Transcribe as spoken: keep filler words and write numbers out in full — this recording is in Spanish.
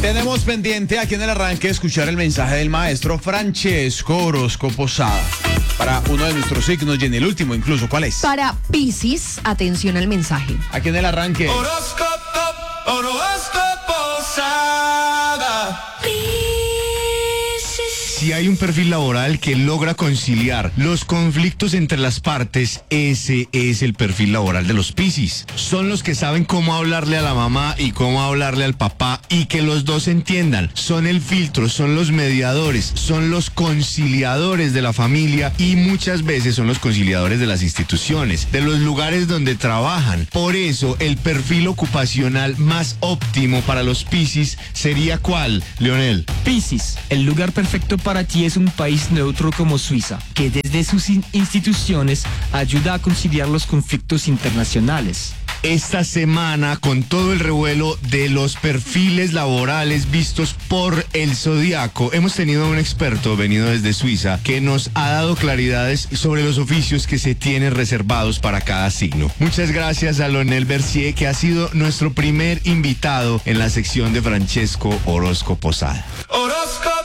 Tenemos pendiente aquí en el arranque escuchar el mensaje del maestro Francesco Orozco Posada para uno de nuestros signos y en el último incluso. ¿Cuál es? Para Piscis, atención al mensaje. Aquí en el arranque. Horóscopo, horóscopo Posada. Si hay un perfil laboral que logra conciliar los conflictos entre las partes, ese es el perfil laboral de los Piscis. Son los que saben cómo hablarle a la mamá y cómo hablarle al papá y que los dos se entiendan. Son el filtro, son los mediadores, son los conciliadores de la familia y muchas veces son los conciliadores de las instituciones, de los lugares donde trabajan. Por eso, el perfil ocupacional más óptimo para los Piscis sería ¿cuál, Leonel? Piscis, el lugar perfecto para ti es un país neutro como Suiza, que desde sus in- instituciones ayuda a conciliar los conflictos internacionales. Esta semana, con todo el revuelo de los perfiles laborales vistos por el Zodiaco, hemos tenido a un experto venido desde Suiza que nos ha dado claridades sobre los oficios que se tienen reservados para cada signo. Muchas gracias a Leonel Bercier, que ha sido nuestro primer invitado en la sección de Francesco Orozco Posada. Horóscopo